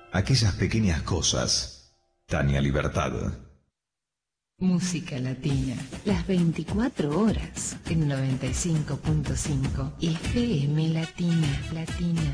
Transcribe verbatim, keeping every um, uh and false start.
aquellas pequeñas cosas. Tania Libertad. Música latina, las veinticuatro horas en noventa y cinco punto cinco F M Latina, Latina.